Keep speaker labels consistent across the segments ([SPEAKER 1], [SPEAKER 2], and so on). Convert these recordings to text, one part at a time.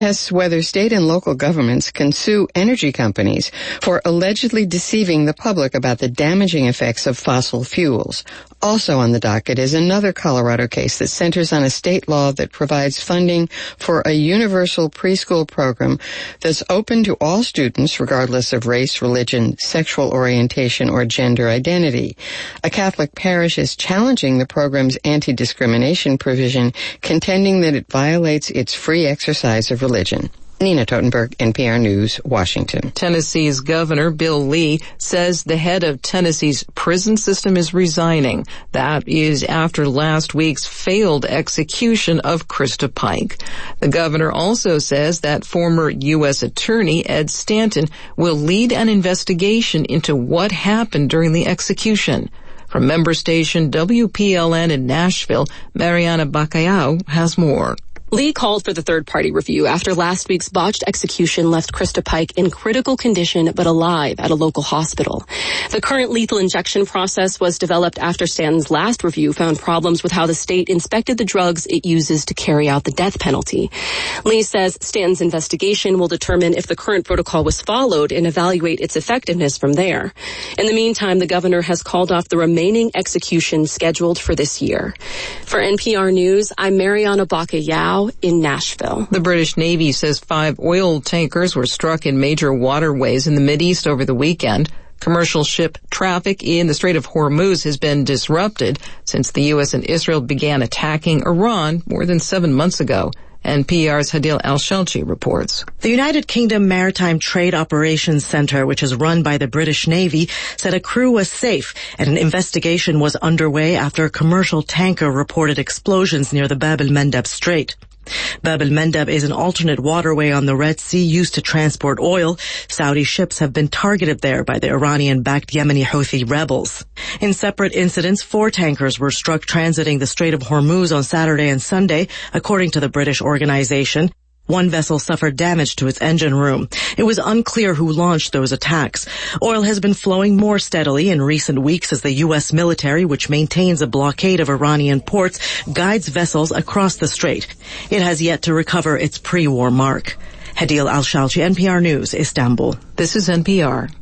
[SPEAKER 1] tests whether state and local governments can sue energy companies for allegedly deceiving the public about the damaging effects of fossil fuels. Also on the docket is another Colorado case that centers on a state law that provides funding for a universal preschool program that's open to all students regardless of race, religion, sexual orientation, or gender identity. A Catholic parish is challenging the program's anti-discrimination provision, contending that it violates its free exercise of religion. Nina Totenberg, NPR News, Washington.
[SPEAKER 2] Tennessee's Governor Bill Lee says the head of Tennessee's prison system is resigning. That is after last week's failed execution of Krista Pike. The governor also says that former U.S. Attorney Ed Stanton will lead an investigation into what happened during the execution. From member station WPLN in Nashville, Mariana Bacallao has more.
[SPEAKER 3] Lee called for the third-party review after last week's botched execution left Krista Pike in critical condition but alive at a local hospital. The current lethal injection process was developed after Stanton's last review found problems with how the state inspected the drugs it uses to carry out the death penalty. Lee says Stanton's investigation will determine if the current protocol was followed and evaluate its effectiveness from there. In the meantime, the governor has called off the remaining executions scheduled for this year. For NPR News, I'm Mariana Bacallao in Nashville.
[SPEAKER 2] The British Navy says 5 oil tankers were struck in major waterways in the Mideast over the weekend. Commercial ship traffic in the Strait of Hormuz has been disrupted since the U.S. and Israel began attacking Iran more than 7 months ago. NPR's Hadil Al-Shalchi reports.
[SPEAKER 4] The United Kingdom Maritime Trade Operations Centre, which is run by the British Navy, said a crew was safe and an investigation was underway after a commercial tanker reported explosions near the Bab el-Mandeb Strait. Bab el-Mandeb is an alternate waterway on the Red Sea used to transport oil. Saudi ships have been targeted there by the Iranian-backed Yemeni Houthi rebels. In separate incidents, 4 tankers were struck transiting the Strait of Hormuz on Saturday and Sunday, according to the British organization. 1 vessel suffered damage to its engine room. It was unclear who launched those attacks. Oil has been flowing more steadily in recent weeks as the U.S. military, which maintains a blockade of Iranian ports, guides vessels across the strait. It has yet to recover its pre-war mark. Hadil Al-Shalchi, NPR News, Istanbul.
[SPEAKER 2] This is NPR.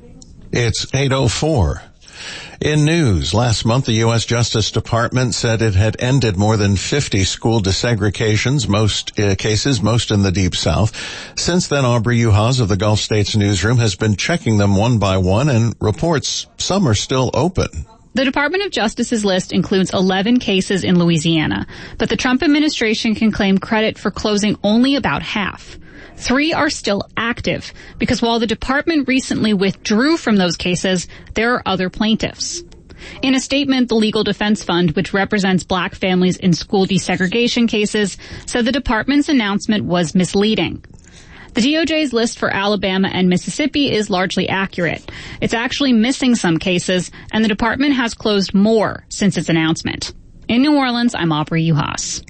[SPEAKER 5] It's 8:04. In news, last month the U.S. Justice Department said it had ended more than 50 school desegregations, most in the Deep South. Since then, Aubrey Uhas of the Gulf States Newsroom has been checking them one by one and reports some are still open.
[SPEAKER 6] The Department of Justice's list includes 11 cases in Louisiana, but the Trump administration can claim credit for closing only about half. 3 are still active, because while the department recently withdrew from those cases, there are other plaintiffs. In a statement, the Legal Defense Fund, which represents black families in school desegregation cases, said the department's announcement was misleading. The DOJ's list for Alabama and Mississippi is largely accurate. It's actually missing some cases, and the department has closed more since its announcement. In New Orleans, I'm Aubrey Uhas.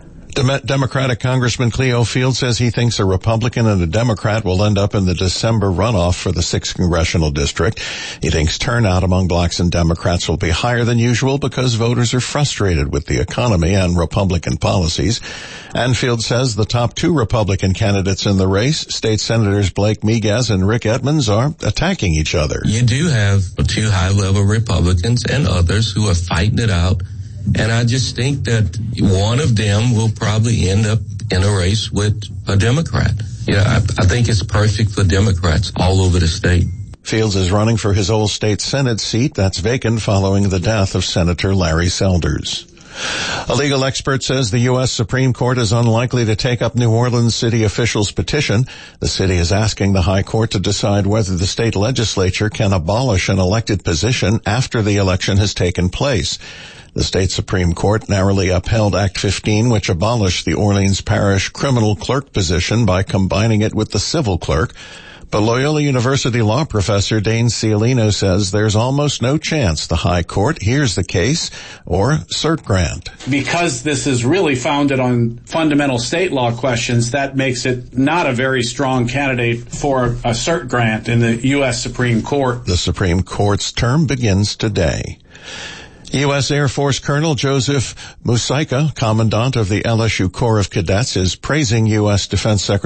[SPEAKER 5] Democratic Congressman Cleo Field says he thinks a Republican and a Democrat will end up in the December runoff for the 6th congressional district. He thinks turnout among blacks and Democrats will be higher than usual because voters are frustrated with the economy and Republican policies. And Field says the top 2 Republican candidates in the race, State Senators Blake Miguez and Rick Edmonds, are attacking each other.
[SPEAKER 7] You do have 2 high-level Republicans and others who are fighting it out. And I just think that one of them will probably end up in a race with a Democrat. I think it's perfect for Democrats all over the state.
[SPEAKER 5] Fields is running for his old state Senate seat that's vacant following the death of Senator Larry Selders. A legal expert says the U.S. Supreme Court is unlikely to take up New Orleans city officials' petition. The city is asking the High Court to decide whether the state legislature can abolish an elected position after the election has taken place. The state Supreme Court narrowly upheld Act 15, which abolished the Orleans Parish criminal clerk position by combining it with the civil clerk. But Loyola University law professor Dane Cialino says there's almost no chance the High Court hears the case or cert grant.
[SPEAKER 8] Because this is really founded on fundamental state law questions, that makes it not a very strong candidate for a cert grant in the U.S. Supreme Court.
[SPEAKER 5] The Supreme Court's term begins today. U.S. Air Force Colonel Joseph Musaika, commandant of the LSU Corps of Cadets, is praising U.S. Defense Secretary